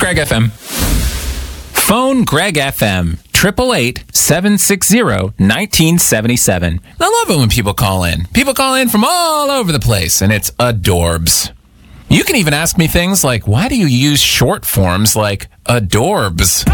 Greg FM. Phone Greg FM. 888-760-1977. I love it when people call in. People call in from all over the place, and it's adorbs. You can even ask me things like, why do you use short forms like adorbs?